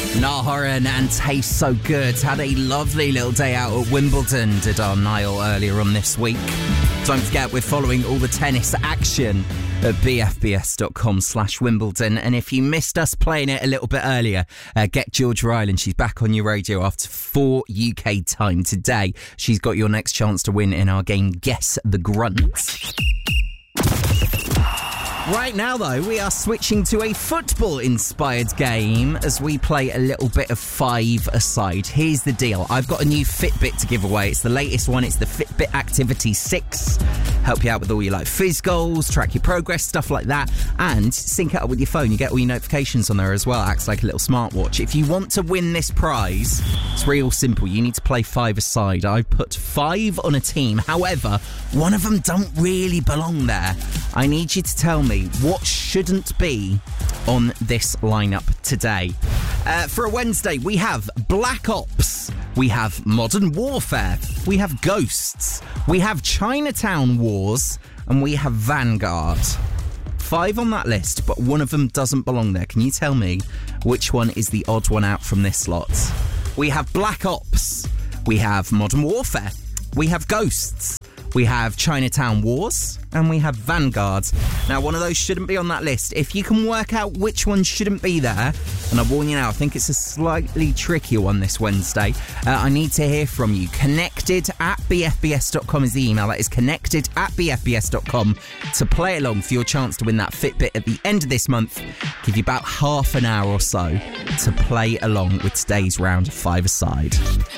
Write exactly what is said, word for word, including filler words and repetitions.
Nahoran and Taste So Good had a lovely little day out at Wimbledon, did our Niall earlier on this week. Don't forget, we're following all the tennis action at bfbs.com slash Wimbledon. And if you missed us playing it a little bit earlier, uh, get Georgia Ryland. She's back on your radio after four U K time today. She's got your next chance to win in our game Guess the Grunt. Right now, though, we are switching to a football-inspired game as we play a little bit of five-a-side. Here's the deal. I've got a new Fitbit to give away. It's the latest one. It's the Fitbit Activity six. Help you out with all your like fizz goals, track your progress, stuff like that, and sync it up with your phone. You get all your notifications on there as well. Acts like a little smartwatch. If you want to win this prize, it's real simple. You need to play five-a-side. I've put five on a team. However, one of them don't really belong there. I need you to tell me what shouldn't be on this lineup today. Uh, for a Wednesday, we have Black Ops, we have Modern Warfare, we have Ghosts, we have Chinatown Wars, and we have Vanguard. Five on that list, but one of them doesn't belong there. Can you tell me which one is the odd one out from this lot? We have Black Ops, we have Modern Warfare, we have Ghosts, we have Chinatown Wars, and we have Vanguard. Now, one of those shouldn't be on that list. If you can work out which one shouldn't be there, and I warn you now, I think it's a slightly trickier one this Wednesday, uh, I need to hear from you. Connected at b f b s dot com is the email. That is connected at b f b s dot com to play along for your chance to win that Fitbit at the end of this month. Give you about half an hour or so to play along with today's round of five-a-side.